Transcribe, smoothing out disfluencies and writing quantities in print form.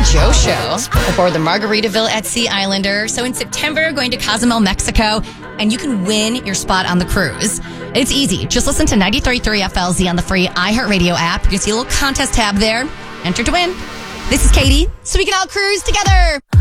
Joe Show aboard the Margaritaville at Sea Islander. So in September, going to Cozumel, Mexico, and you can win your spot on the cruise. It's easy. Just listen to 93.3 FLZ on the free iHeartRadio app. You can see a little contest tab there. Enter to win. This is Katie, so we can all cruise together.